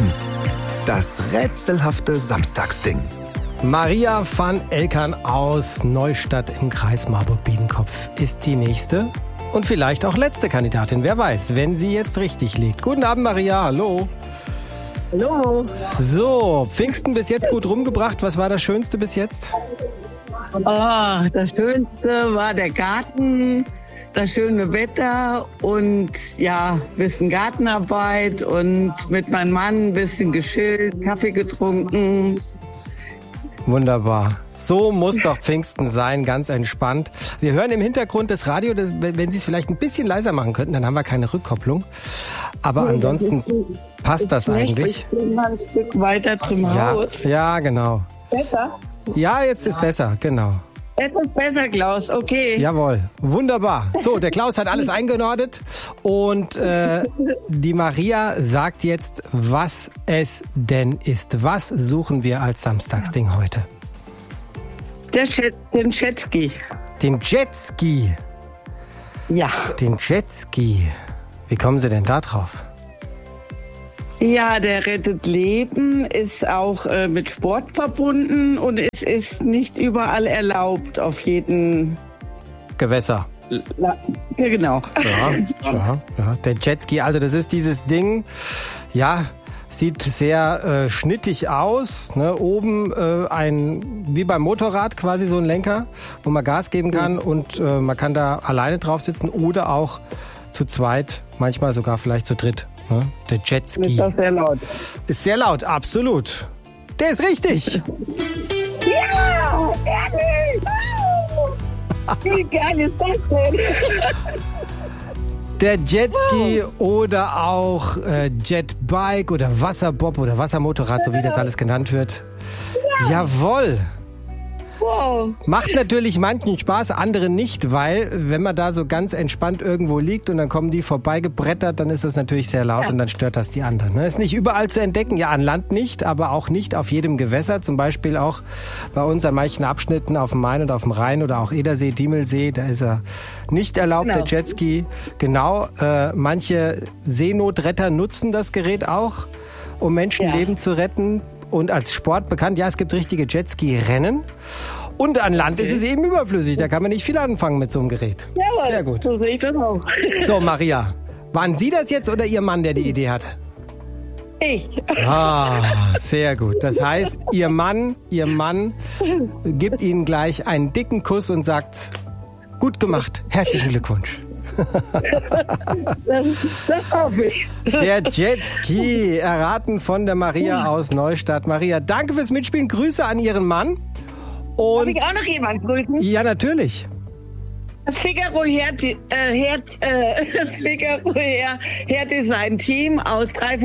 HR1. Das rätselhafte Samstagsding. Maria van Elkern aus Neustadt im Kreis Marburg-Biedenkopf ist die nächste und vielleicht auch letzte Kandidatin. Wer weiß, wenn sie jetzt richtig liegt. Guten Abend, Maria. Hallo. Hallo. So, Pfingsten bis jetzt gut rumgebracht. Was war das Schönste bis jetzt? Das Schönste war der Garten, das schöne Wetter und ja, ein bisschen Gartenarbeit und mit meinem Mann ein bisschen geschillt, Kaffee getrunken. Wunderbar. So muss doch Pfingsten sein, ganz entspannt. Wir hören im Hintergrund das Radio, wenn Sie es vielleicht ein bisschen leiser machen könnten, dann haben wir keine Rückkopplung. Aber ansonsten passt das eigentlich. Ich bin mal ein Stück weiter zum Haus. Ja, genau. Besser? Ja, jetzt ist besser, genau. Jetzt ist besser, Klaus, okay. Jawohl, wunderbar. So, der Klaus hat alles eingenordet und die Maria sagt jetzt, was es denn ist. Was suchen wir als Samstagsding heute? Den Jetski. Den Jetski? Ja. Den Jetski. Wie kommen Sie denn da drauf? Ja, der rettet Leben, ist auch mit Sport verbunden und es ist nicht überall erlaubt, auf jeden Gewässer. Ja, genau. Ja. Der Jetski, also das ist dieses Ding, ja, sieht sehr schnittig aus, ne? Oben wie beim Motorrad quasi so ein Lenker, wo man Gas geben kann und man kann da alleine drauf sitzen oder auch zu zweit, manchmal sogar vielleicht zu dritt. Ne? Der Jetski. Ist das sehr laut? Ist sehr laut, absolut. Der ist richtig. Ja, ehrlich! Wie geil ist das denn? Der Jetski oder auch Jetbike oder Wasserbob oder Wassermotorrad, so wie das alles genannt wird. Ja. Jawohl. Wow. Macht natürlich manchen Spaß, anderen nicht, weil wenn man da so ganz entspannt irgendwo liegt und dann kommen die vorbeigebrettert, dann ist das natürlich sehr laut und dann stört das die anderen. Ne? Ist nicht überall zu entdecken, ja an Land nicht, aber auch nicht auf jedem Gewässer, zum Beispiel auch bei uns an manchen Abschnitten auf dem Main und auf dem Rhein oder auch Edersee, Diemelsee, da ist er nicht erlaubt, der Jetski. Genau, manche Seenotretter nutzen das Gerät auch, um Menschenleben zu retten. Und als Sport bekannt, ja, es gibt richtige Jetski-Rennen. Und an Land ist es eben überflüssig, da kann man nicht viel anfangen mit so einem Gerät. Jawohl, sehr gut. So sehe ich das auch. So, Maria, waren Sie das jetzt oder Ihr Mann, der die Idee hatte? Ich. Sehr gut. Das heißt, Ihr Mann gibt Ihnen gleich einen dicken Kuss und sagt, gut gemacht, herzlichen Glückwunsch. Das hoffe ich. Der Jetski, erraten von der Maria aus Neustadt. Maria, danke fürs Mitspielen. Grüße an Ihren Mann. Und darf ich auch noch jemanden grüßen? Ja, natürlich. Das Figaro Hair-Design-Team aus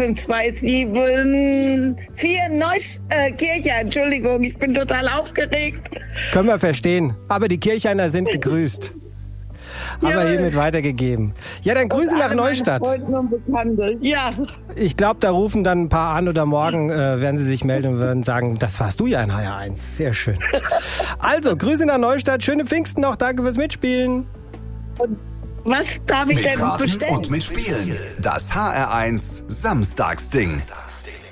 35274 Kirchheim. Entschuldigung, ich bin total aufgeregt. Können wir verstehen. Aber die Kirchheiner sind gegrüßt. Aber hiermit weitergegeben. Ja, dann Grüße nach Neustadt. Ja. Ich glaube, da rufen dann ein paar an oder morgen werden sie sich melden und werden sagen, das warst du ja in HR1. Sehr schön. Also, Grüße nach Neustadt. Schöne Pfingsten noch. Danke fürs Mitspielen. Und was darf ich denn bestellen? Und mitspielen. Das HR1 Samstagsding.